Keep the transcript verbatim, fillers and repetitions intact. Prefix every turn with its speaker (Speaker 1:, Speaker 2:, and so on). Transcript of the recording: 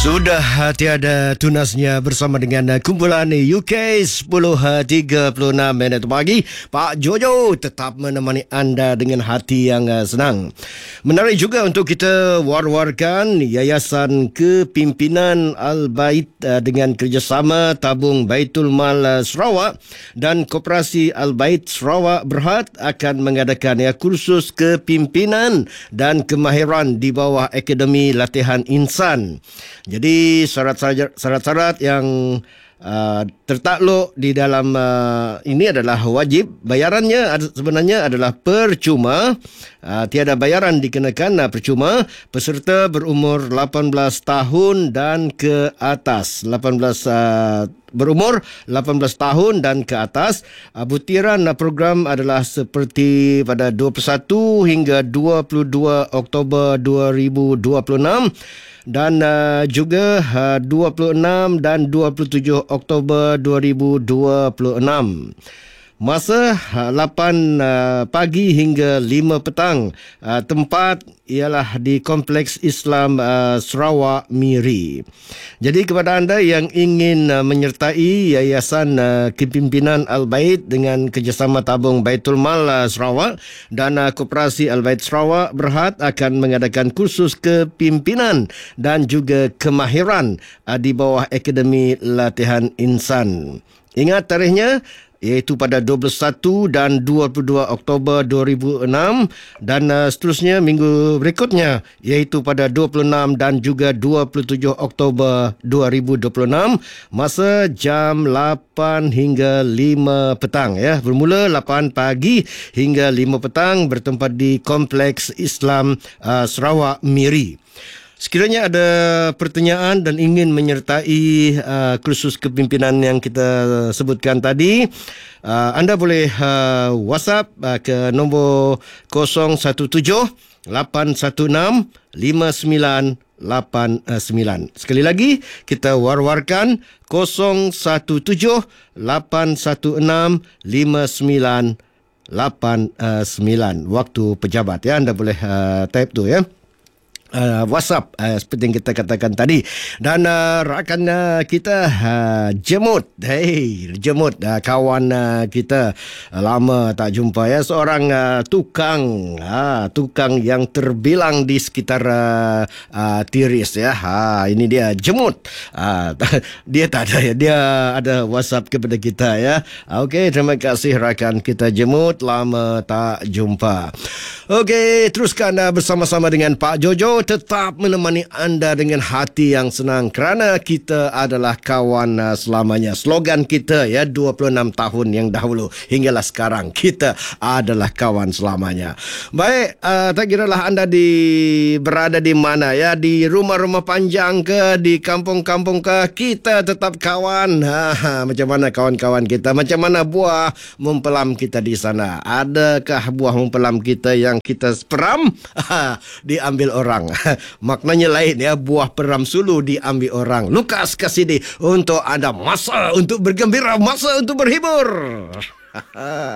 Speaker 1: Sudah tiada tunasnya bersama dengan kumpulan U K sepuluh tiga puluh enam minit pagi. Pak Jojo tetap menemani anda dengan hati yang senang. Menarik juga untuk kita war-warkan Yayasan Kepimpinan Al-Bait dengan kerjasama Tabung Baitul Mal Sarawak dan Koperasi Al-Bait Sarawak Berhad akan mengadakan ya, kursus kepimpinan dan kemahiran di bawah Akademi Latihan Insan. Jadi syarat-syarat yang uh, tertakluk di dalam uh, ini adalah wajib. Bayarannya ad- sebenarnya adalah percuma. Uh, tiada bayaran dikenakan, uh, percuma. Peserta berumur lapan belas tahun dan ke atas. lapan belas uh, berumur lapan belas tahun dan ke atas. Uh, butiran uh, program adalah seperti pada dua puluh satu hingga dua puluh dua Oktober dua ribu dua puluh enam. Dan uh, juga uh, dua puluh enam dan dua puluh tujuh Oktober dua ribu dua puluh enam. Masa uh, lapan uh, pagi hingga lima petang. Uh, tempat ialah di Kompleks Islam uh, Sarawak Miri. Jadi kepada anda yang ingin uh, menyertai Yayasan uh, Kepimpinan Al-Bait dengan kerjasama Tabung Baitul Mal uh, Sarawak dan uh, Koperasi Al-Bait Sarawak Berhad akan mengadakan kursus kepimpinan dan juga kemahiran uh, di bawah Akademi Latihan Insan. Ingat tarikhnya, iaitu pada dua puluh satu dan dua puluh dua Oktober dua ribu enam dan uh, seterusnya minggu berikutnya iaitu pada dua puluh enam dan juga dua puluh tujuh Oktober dua ribu dua puluh enam, masa jam lapan hingga lima petang ya. Bermula lapan pagi hingga lima petang, bertempat di Kompleks Islam uh, Sarawak Miri. Sekiranya ada pertanyaan dan ingin menyertai uh, kursus kepimpinan yang kita sebutkan tadi, uh, anda boleh uh, WhatsApp uh, ke nombor kosong satu tujuh lapan satu enam lima sembilan lapan sembilan. Sekali lagi, kita war-warkan kosong satu tujuh lapan satu enam lima sembilan lapan sembilan. Waktu pejabat ya, anda boleh uh, type tu ya. Uh, WhatsApp uh, seperti yang kita katakan tadi. Dan uh, rakan uh, kita uh, Jemut, hey Jemut, uh, kawan uh, kita uh, lama tak jumpa ya, seorang uh, tukang uh, tukang yang terbilang di sekitar uh, uh, Tiris ya. Ha, ini dia Jemut. Uh, dia tak ada ya, dia ada WhatsApp kepada kita ya. Okey, terima kasih rakan kita Jemut, lama tak jumpa. Okey, teruskan uh, bersama-sama dengan Pak Jojo, tetap menemani anda dengan hati yang senang kerana kita adalah kawan uh, selamanya. Slogan kita ya, dua puluh enam tahun yang dahulu hinggalah sekarang, kita adalah kawan selamanya. Baik, uh, tak kiralah anda di berada di mana ya, di rumah-rumah panjang ke, di kampung-kampung ke, kita tetap kawan. Ha, macam mana kawan-kawan kita? Macam mana buah mempelam kita di sana? Adakah buah mempelam kita yang kita peram diambil orang? Maknanya lain ya, buah peram sulu diambil orang. Lukas Kasidi untuk anda, masa untuk bergembira, masa untuk berhibur.